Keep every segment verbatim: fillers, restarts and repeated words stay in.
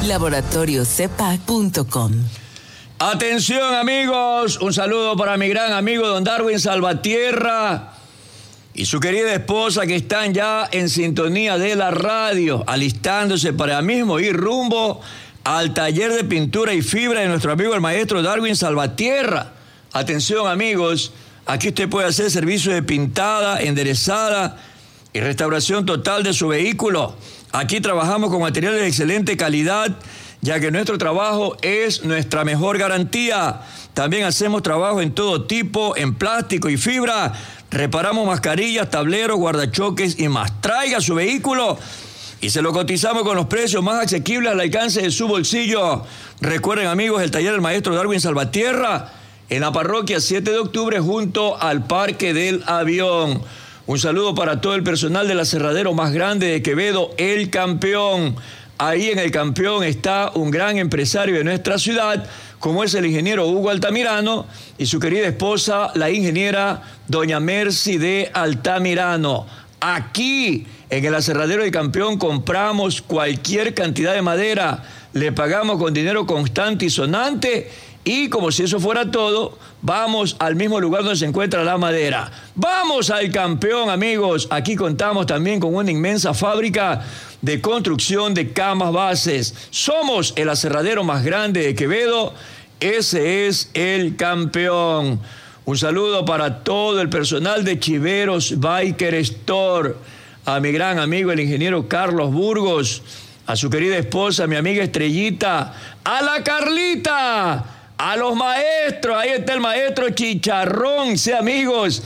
laboratorio cepac punto com. Atención amigos, un saludo para mi gran amigo don Darwin Salvatierra y su querida esposa que están ya en sintonía de la radio, alistándose para mismo ir rumbo al taller de pintura y fibra de nuestro amigo el maestro Darwin Salvatierra. Atención amigos, aquí usted puede hacer servicio de pintada, enderezada y restauración total de su vehículo. Aquí trabajamos con materiales de excelente calidad, ya que nuestro trabajo es nuestra mejor garantía. También hacemos trabajo en todo tipo, en plástico y fibra. Reparamos mascarillas, tableros, guardachoques y más. Traiga su vehículo y se lo cotizamos con los precios más asequibles al alcance de su bolsillo. Recuerden amigos, el taller del maestro Darwin Salvatierra en la parroquia siete de octubre junto al Parque del Avión. Un saludo para todo el personal del aserradero más grande de Quevedo, El Campeón. Ahí en El Campeón está un gran empresario de nuestra ciudad, como es el ingeniero Hugo Altamirano y su querida esposa, la ingeniera doña Mercy de Altamirano. Aquí, en el aserradero del Campeón, compramos cualquier cantidad de madera, le pagamos con dinero constante y sonante, y como si eso fuera todo, vamos al mismo lugar donde se encuentra la madera. ¡Vamos al Campeón, amigos! Aquí contamos también con una inmensa fábrica de construcción de camas bases. Somos el aserradero más grande de Quevedo. Ese es El Campeón. Un saludo para todo el personal de Chiveros Biker Store, a mi gran amigo el ingeniero Carlos Burgos, a su querida esposa, mi amiga Estrellita, a la Carlita, a los maestros, ahí está el maestro Chicharrón, sí amigos,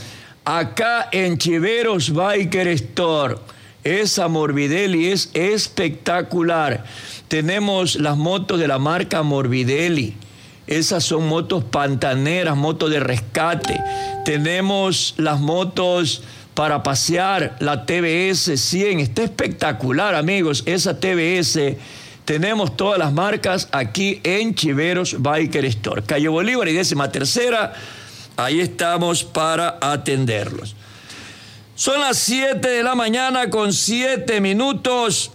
acá en Chiveros Biker Store. Esa Morbidelli es espectacular. Tenemos las motos de la marca Morbidelli. Esas son motos pantaneras, motos de rescate. Tenemos las motos para pasear, la T V S cien. Está espectacular, amigos, esa T V S. Tenemos todas las marcas aquí en Chiveros Biker Store. Calle Bolívar y décima tercera. Ahí estamos para atenderlos. Son las siete de la mañana con siete minutos.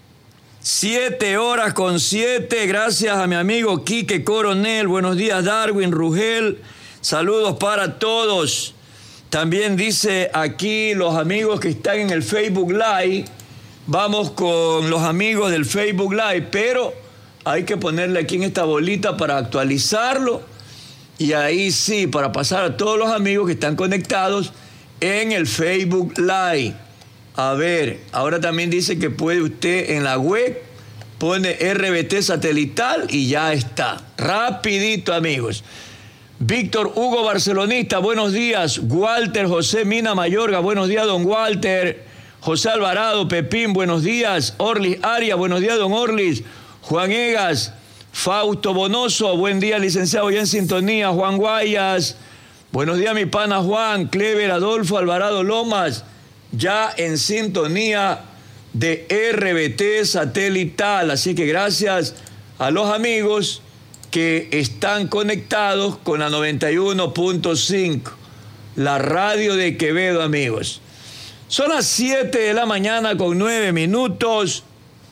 siete horas con siete. Gracias a mi amigo Quique Coronel. Buenos días, Darwin, Rugel. Saludos para todos. También dice aquí los amigos que están en el Facebook Live. Vamos con los amigos del Facebook Live, pero hay que ponerle aquí en esta bolita para actualizarlo. Y ahí sí, para pasar a todos los amigos que están conectados en el Facebook Live. A ver, ahora también dice que puede usted en la web, pone R B T satelital y ya está. Rapidito, amigos. Víctor Hugo Barcelonista, buenos días. Walter José Mina Mayorga, buenos días, don Walter. José Alvarado Pepín, buenos días. Orlis Aria, buenos días, don Orlis. Juan Egas, Fausto Bonoso, buen día, licenciado, ya en sintonía. Juan Guayas, buenos días, mi pana Juan. Clever Adolfo Alvarado Lomas, ya en sintonía de R B T satelital. Así que gracias a los amigos que están conectados con la noventa y uno punto cinco, la radio de Quevedo, amigos. Son las siete de la mañana con nueve minutos.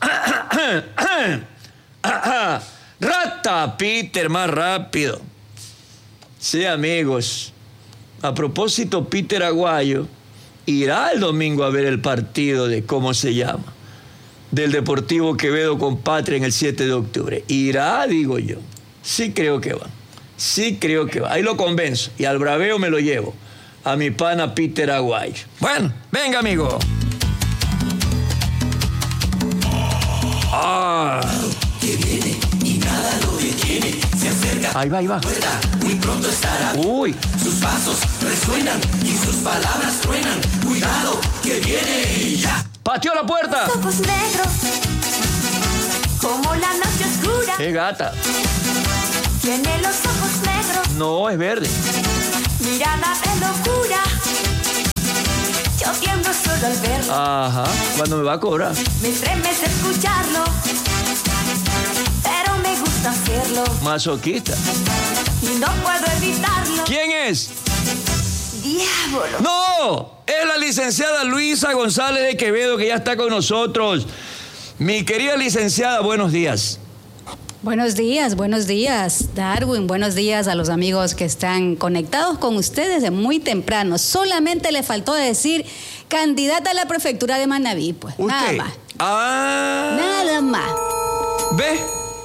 Rata, Peter, más rápido. Sí, amigos. A propósito, Peter Aguayo irá el domingo a ver el partido de, ¿cómo se llama?, del Deportivo Quevedo con Patria en el siete de octubre. Irá, digo yo. Sí creo que va. Sí creo que va. Ahí lo convenzo. Y al braveo me lo llevo. A mi pana Peter Aguayo. Bueno, venga, amigo. Ah. Que viene y nada lo detiene. Se acerca. Ahí va, ahí va. Puerta, muy pronto estará. Uy. Sus pasos resuenan y sus palabras truenan. Cuidado, que viene y ya. ¡Pateó la puerta! Ojos negros, como la noche oscura. ¡Qué gata! Tiene los ojos negros. No, es verde. Mirada de locura. Yo tiemblo solo al verlo. Ajá. ¿Cuándo me va a cobrar? Me estremece escucharlo, pero me gusta hacerlo. Masoquista. Y no puedo evitarlo. ¿Quién es? Diablo. ¡No! Es la licenciada Luisa González de Quevedo, que ya está con nosotros. Mi querida licenciada, buenos días. Buenos días, buenos días, Darwin. Buenos días a los amigos que están conectados con ustedes de muy temprano. Solamente le faltó decir candidata a la prefectura de Manabí, pues. ¿Usted? Nada más. Ah. Nada más. ¿Ve?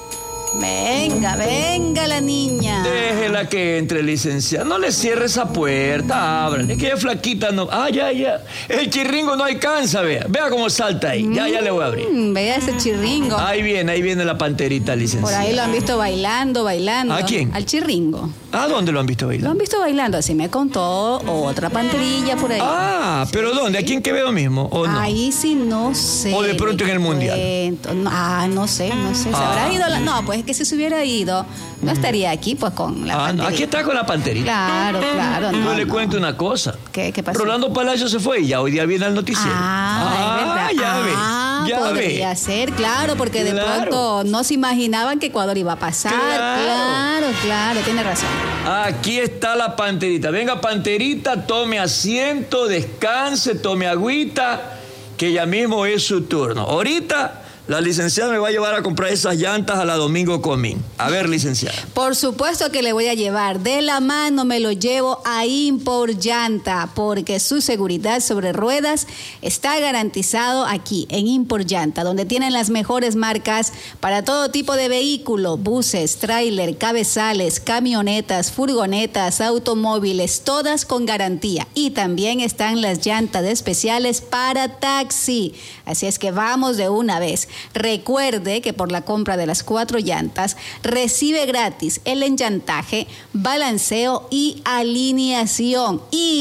Venga, venga la niña. Déjela que entre, licenciada. No le cierre esa puerta, ábrale. Es que ella flaquita no. Ah, ya, ya. El chirringo no alcanza, vea. Vea cómo salta ahí. Ya, ya le voy a abrir. Mm, vea ese chirringo. Ahí viene, ahí viene la panterita, licenciada. Por ahí lo han visto bailando, bailando. ¿A quién? Al chirringo. ¿A dónde lo han visto Lo bailar? han visto bailando, así me contó otra panterilla por ahí. Ah, ¿pero Sí, dónde? sí. ¿Aquí en Quevedo mismo o no? Ahí sí no sé. ¿O de pronto en el Mundial? Cuento. No, ah, no sé, no sé. ¿Se Ah. habrá ido? La... No, pues es que si se hubiera ido, no estaría aquí pues con la Ah, no, panterilla. aquí está con la panterita. Claro, claro. Yo No, le no. cuento una cosa. ¿Qué, qué pasó? Rolando Palacio se fue y ya hoy día viene al noticiero. Ah, es verdad. ya ve. Ah, Ya podría ve. ser, claro, porque de Claro. pronto no se imaginaban que Ecuador iba a pasar. Claro. Claro, claro, tiene razón. Aquí está la panterita. Venga, panterita, tome asiento, descanse, tome agüita, que ya mismo es su turno. Ahorita la licenciada me va a llevar a comprar esas llantas a la Domingo Comín. A ver, licenciada. Por supuesto que le voy a llevar. De la mano me lo llevo a Impor Llanta, porque su seguridad sobre ruedas está garantizado aquí, en Impor Llanta, donde tienen las mejores marcas para todo tipo de vehículo, buses, tráiler, cabezales, camionetas, furgonetas, automóviles, todas con garantía. Y también están las llantas especiales para taxi. Así es que vamos de una vez. Recuerde que por la compra de las cuatro llantas recibe gratis el enllantaje, balanceo y alineación.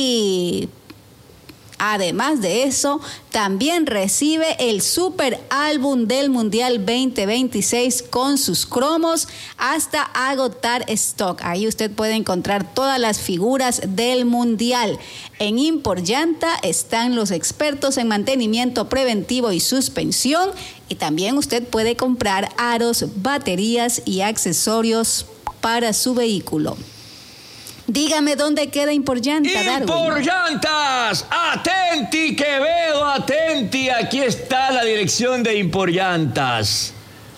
Y además de eso, también recibe el super álbum del Mundial veinte veintiséis con sus cromos hasta agotar stock. Ahí usted puede encontrar todas las figuras del Mundial. En Impor Llanta están los expertos en mantenimiento preventivo y suspensión, y también usted puede comprar aros, baterías y accesorios para su vehículo. Dígame dónde queda Impor Llanta, Darwin. Impor Llantas, atenti Quevedo, atenti, aquí está la dirección de Impor Llantas.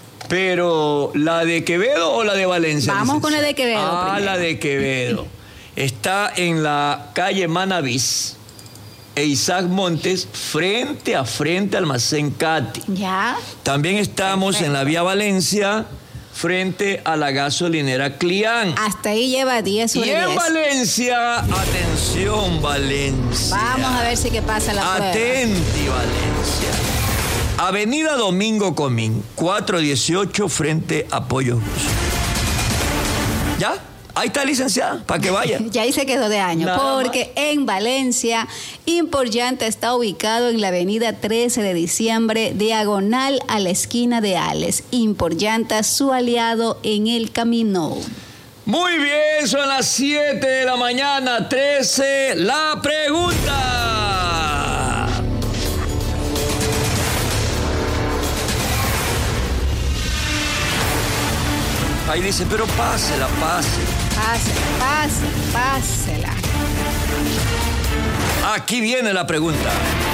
Pero, ¿la de Quevedo o la de Valencia? Vamos con la de Quevedo Ah, primero. la de Quevedo. Está en la calle Manavís e Isaac Montes, frente a frente al Almacén Cati. Ya. También estamos Perfecto. en la vía Valencia, frente a la gasolinera Clián. Hasta ahí lleva diez sobre Y en diez. Valencia, atención Valencia. Vamos a ver si que pasa la prueba. Atenti Valencia. Avenida Domingo Comín, cuatrocientos dieciocho, frente a Pollos Bus. ¿Ya? Ahí está, licenciada, para que vaya. Ya ahí se quedó de año, Nada porque en Valencia, Impor Llanta está ubicado en la avenida trece de diciembre, diagonal a la esquina de Ales. Impor Llanta, su aliado en el camino. Muy bien, son las siete de la mañana, trece. La pregunta. Ahí dice, pero pásela, pásela. Pásela, pásela, pásela. Aquí viene la pregunta.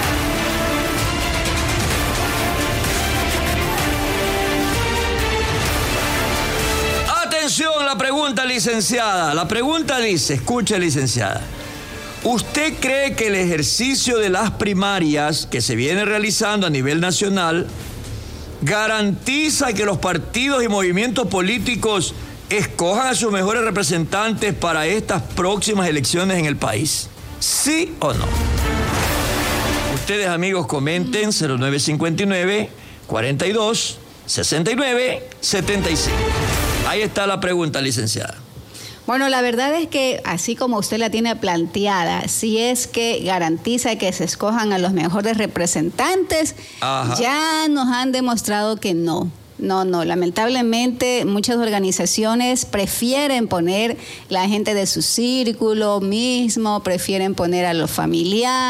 Atención, la pregunta, licenciada. La pregunta dice, escuche, licenciada. ¿Usted cree que el ejercicio de las primarias que se viene realizando a nivel nacional garantiza que los partidos y movimientos políticos escojan a sus mejores representantes para estas próximas elecciones en el país? ¿Sí o no? Ustedes, amigos, comenten cero nueve cinco nueve, cuarenta y dos, sesenta y nueve, setenta y cinco. Ahí está la pregunta, licenciada. Bueno, la verdad es que así como usted la tiene planteada, si es que garantiza que se escojan a los mejores representantes, Ajá. ya nos han demostrado que no. No, no, lamentablemente muchas organizaciones prefieren poner la gente de su círculo mismo, prefieren poner a los familiares.